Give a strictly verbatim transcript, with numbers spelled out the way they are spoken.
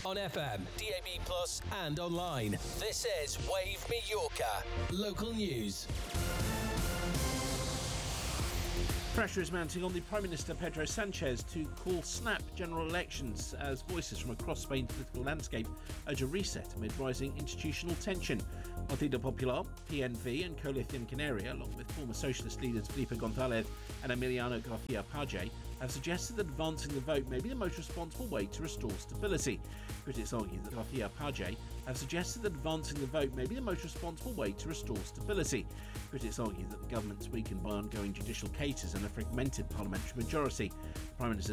on F M, D A B plus, and online. This is Wave Mallorca. Local news. Pressure is mounting on the Prime Minister Pedro Sanchez to call snap general elections as voices from across Spain's political landscape urge a reset amid rising institutional tension. Partido Popular, P N V and Coalición Canaria, along with former socialist leaders Felipe González and Emiliano García Paje, have suggested that advancing the vote may be the most responsible way to restore stability. Critics argue that García Paje have suggested that advancing the vote may be the most responsible way to restore stability. Critics argue that the government's weakened by ongoing judicial cases and a fragmented parliamentary majority. The Prime Minister